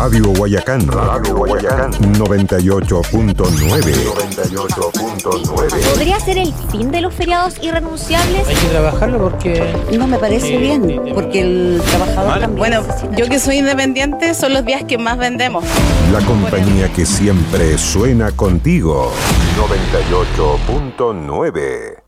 Radio Guayacán. 98.9. ¿Podría ser el fin de los feriados irrenunciables? Hay que trabajarlo porque... No me parece bien, porque el trabajador también... Bueno, yo que soy independiente, son los días que más vendemos. La compañía que siempre suena contigo. 98.9.